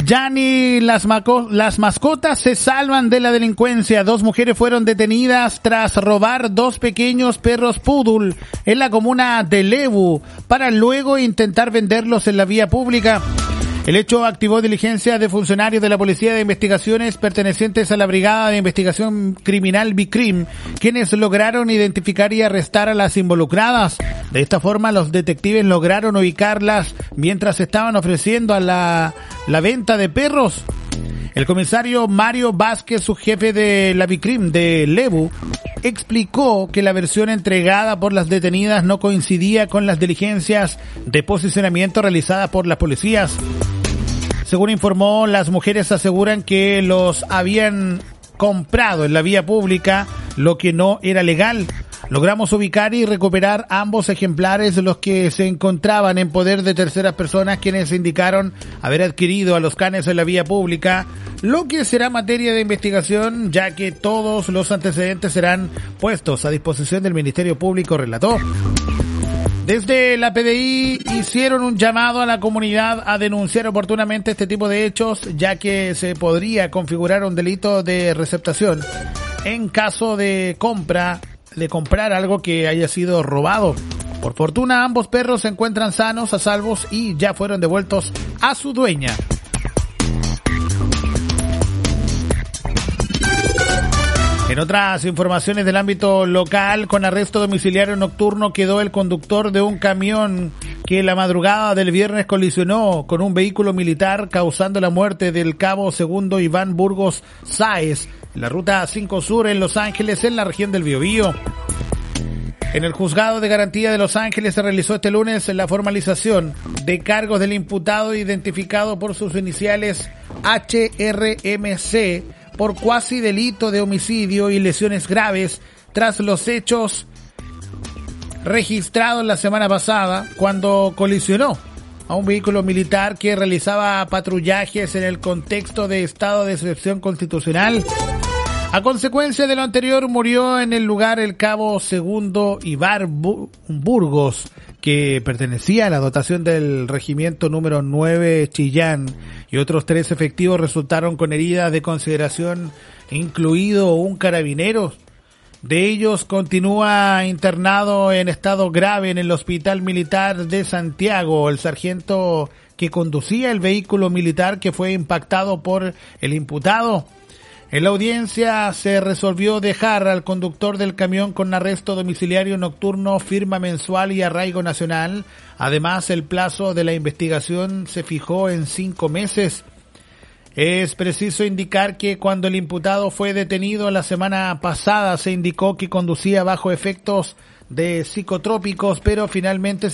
Ya ni las mascotas se salvan de la delincuencia. 2 mujeres fueron detenidas tras robar 2 pequeños perros poodle en la comuna de Lebu para luego intentar venderlos en la vía pública. El hecho activó diligencia de funcionarios de la Policía de Investigaciones pertenecientes a la Brigada de Investigación Criminal BICRIM, quienes lograron identificar y arrestar a las involucradas. De esta forma, los detectives lograron ubicarlas mientras estaban ofreciendo a la venta de perros. El comisario Mario Vázquez, subjefe de la BICRIM de Lebu, explicó que la versión entregada por las detenidas no coincidía con las diligencias de posicionamiento realizadas por las policías. Según informó, las mujeres aseguran que los habían comprado en la vía pública, lo que no era legal. Logramos ubicar y recuperar ambos ejemplares, los que se encontraban en poder de terceras personas, quienes indicaron haber adquirido a los canes en la vía pública, lo que será materia de investigación, ya que todos los antecedentes serán puestos a disposición del Ministerio Público, relató. Desde la PDI hicieron un llamado a la comunidad a denunciar oportunamente este tipo de hechos, ya que se podría configurar un delito de receptación en caso de comprar algo que haya sido robado. Por fortuna, ambos perros se encuentran sanos, a salvos y ya fueron devueltos a su dueña. En otras informaciones del ámbito local, con arresto domiciliario nocturno quedó el conductor de un camión que la madrugada del viernes colisionó con un vehículo militar, causando la muerte del cabo segundo Iván Burgos Sáez en la ruta 5 Sur en Los Ángeles, en la región del Biobío. En el juzgado de garantía de Los Ángeles se realizó este lunes la formalización de cargos del imputado identificado por sus iniciales HRMC por cuasi delito de homicidio y lesiones graves tras los hechos registrados la semana pasada cuando colisionó a un vehículo militar que realizaba patrullajes en el contexto de estado de excepción constitucional. A consecuencia de lo anterior, murió en el lugar el cabo segundo Iván Burgos, que pertenecía a la dotación del regimiento número 9 Chillán, y otros 3 efectivos resultaron con heridas de consideración, incluido un carabinero. De ellos continúa internado en estado grave en el Hospital Militar de Santiago el sargento que conducía el vehículo militar que fue impactado por el imputado. En la audiencia se resolvió dejar al conductor del camión con arresto domiciliario nocturno, firma mensual y arraigo nacional. Además, el plazo de la investigación se fijó en 5 meses. Es preciso indicar que cuando el imputado fue detenido la semana pasada se indicó que conducía bajo efectos de psicotrópicos, pero finalmente